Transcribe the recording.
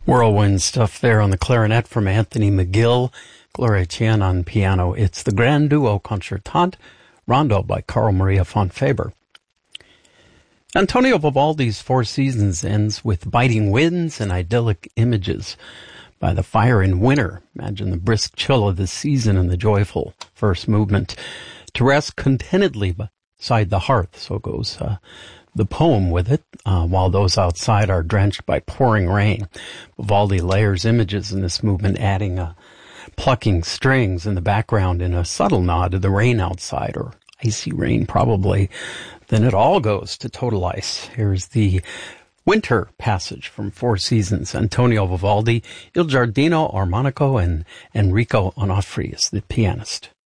Whirlwind stuff there on the clarinet from Anthony McGill, Gloria Chien on piano. It's the Grand Duo Concertante, Rondo by Carl Maria von Faber. Antonio Vivaldi's Four Seasons ends with biting winds and idyllic images by the fire in winter. Imagine the brisk chill of the season and the joyful first movement. To rest contentedly beside the hearth, so goes the poem with it, while those outside are drenched by pouring rain. Vivaldi layers images in this movement, adding plucking strings in the background in a subtle nod to the rain outside, or icy rain probably. Then it all goes to total ice. Here's the winter passage from Four Seasons. Antonio Vivaldi, Il Giardino Armonico, and Enrico Onofri is the pianist.